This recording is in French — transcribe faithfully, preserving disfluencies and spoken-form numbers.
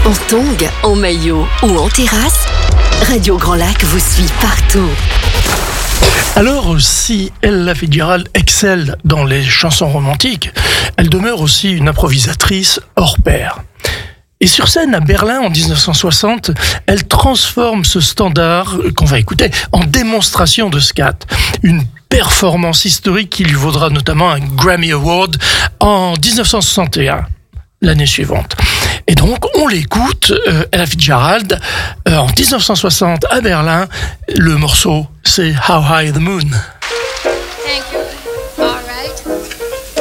En tongs, en maillot ou en terrasse, Radio Grand Lac vous suit partout. Alors, si Ella Fitzgerald excelle dans les chansons romantiques, elle demeure aussi une improvisatrice hors pair. Et sur scène à Berlin en dix-neuf cent soixante, elle transforme ce standard qu'on va écouter en démonstration de scat. Une performance historique qui lui vaudra notamment un Grammy Award en dix-neuf cent soixante et un, l'année suivante. Et donc, on l'écoute, euh, Ella Fitzgerald, euh, en dix-neuf cent soixante à Berlin. Le morceau, c'est How High the Moon.